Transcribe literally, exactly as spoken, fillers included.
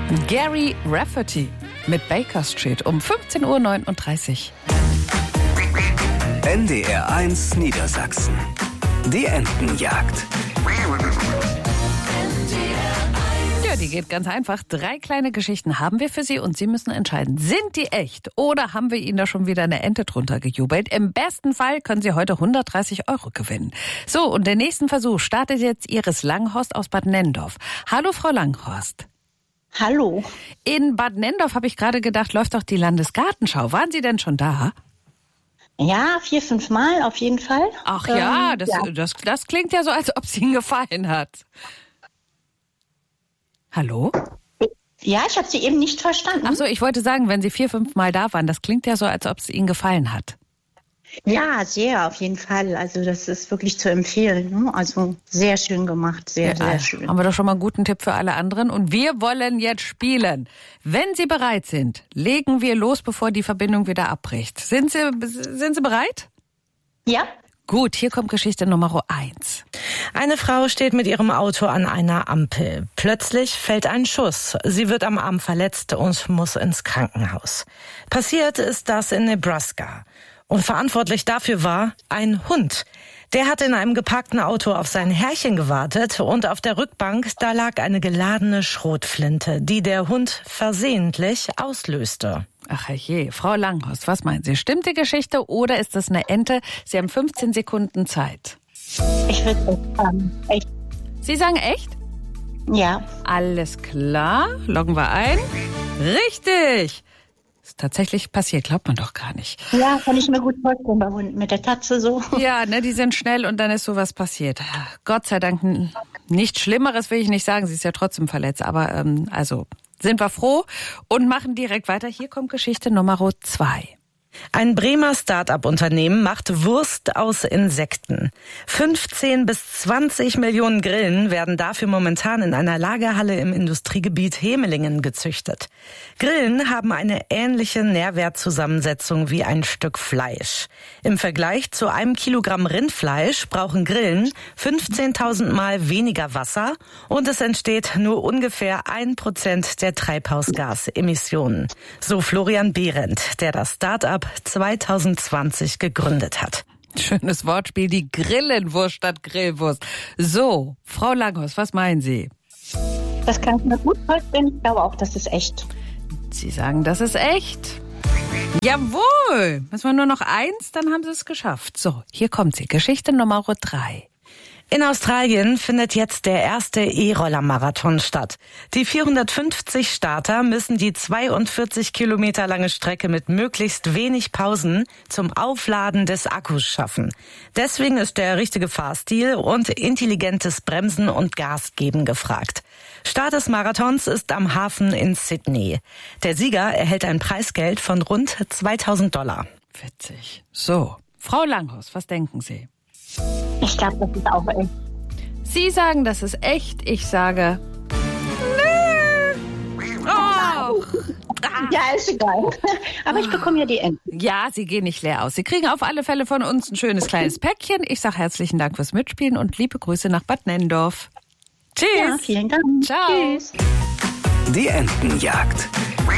Gary Rafferty mit Baker Street um fünfzehn Uhr neununddreißig. N D R eins Niedersachsen. Die Entenjagd. Ja, die geht ganz einfach. Drei kleine Geschichten haben wir für Sie und Sie müssen entscheiden, sind die echt oder haben wir Ihnen da schon wieder eine Ente drunter gejubelt? Im besten Fall können Sie heute hundertdreißig Euro gewinnen. So, und der nächste Versuch startet jetzt Iris Langhorst aus Bad Nenndorf. Hallo, Frau Langhorst. Hallo. In Bad Nenndorf, habe ich gerade gedacht, läuft doch die Landesgartenschau. Waren Sie denn schon da? Ja, vier, fünf Mal auf jeden Fall. Ach ja, ähm, das, ja. Das, das klingt ja so, als ob es Ihnen gefallen hat. Hallo? Ja, ich habe Sie eben nicht verstanden. Ach so, ich wollte sagen, wenn Sie vier, fünf Mal da waren, das klingt ja so, als ob es Ihnen gefallen hat. Ja, sehr, auf jeden Fall. Also das ist wirklich zu empfehlen. Ne? Also sehr schön gemacht, sehr, Ja, sehr schön. Haben wir doch schon mal einen guten Tipp für alle anderen. Und wir wollen jetzt spielen. Wenn Sie bereit sind, legen wir los, bevor die Verbindung wieder abbricht. Sind Sie, sind Sie bereit? Ja. Gut, hier kommt Geschichte Nummer eins. Eine Frau steht mit ihrem Auto an einer Ampel. Plötzlich fällt ein Schuss. Sie wird am Arm verletzt und muss ins Krankenhaus. Passiert ist das in Nebraska. Und verantwortlich dafür war ein Hund. Der hat in einem geparkten Auto auf sein Herrchen gewartet und auf der Rückbank, da lag eine geladene Schrotflinte, die der Hund versehentlich auslöste. Ach je, Frau Langhorst, was meinen Sie? Stimmt die Geschichte oder ist das eine Ente? Sie haben fünfzehn Sekunden Zeit. Ich würde echt sagen, echt. Sie sagen echt? Ja. Alles klar, loggen wir ein. Richtig! Ist tatsächlich passiert, glaubt man doch gar nicht. Ja, kann ich mir gut vorstellen bei Hunden mit der Tatze so. Ja, ne, die sind schnell und dann ist sowas passiert. Gott sei Dank nichts Schlimmeres will ich nicht sagen, sie ist ja trotzdem verletzt. Aber ähm, also sind wir froh und machen direkt weiter. Hier kommt Geschichte Nummer zwei. Ein Bremer Start-up-Unternehmen macht Wurst aus Insekten. fünfzehn bis zwanzig Millionen Grillen werden dafür momentan in einer Lagerhalle im Industriegebiet Hemelingen gezüchtet. Grillen haben eine ähnliche Nährwertzusammensetzung wie ein Stück Fleisch. Im Vergleich zu einem Kilogramm Rindfleisch brauchen Grillen fünfzehntausend Mal weniger Wasser und es entsteht nur ungefähr ein Prozent der Treibhausgasemissionen. So Florian Behrendt, der das Start-up zwanzig zwanzig gegründet hat. Schönes Wortspiel, die Grillenwurst statt Grillwurst. So, Frau Langhorst, was meinen Sie? Das kann ich mir gut vorstellen. Ich glaube auch, das ist echt. Sie sagen, das ist echt. Jawohl, müssen wir nur noch eins, dann haben Sie es geschafft. So, hier kommt sie, Geschichte Nummer drei. In Australien findet jetzt der erste E-Roller-Marathon statt. Die vierhundertfünfzig Starter müssen die zweiundvierzig Kilometer lange Strecke mit möglichst wenig Pausen zum Aufladen des Akkus schaffen. Deswegen ist der richtige Fahrstil und intelligentes Bremsen und Gasgeben gefragt. Start des Marathons ist am Hafen in Sydney. Der Sieger erhält ein Preisgeld von rund zweitausend Dollar. Witzig. So, Frau Langhorst, was denken Sie? Ich glaube, das ist auch echt. Sie sagen, das ist echt. Ich sage, nö. Oh. Ja, ist egal. Aber ich bekomme ja die Enten. Ja, Sie gehen nicht leer aus. Sie kriegen auf alle Fälle von uns ein schönes kleines Päckchen. Ich sage herzlichen Dank fürs Mitspielen und liebe Grüße nach Bad Nenndorf. Tschüss. Ja, vielen Dank. Ciao. Tschüss. Die Entenjagd.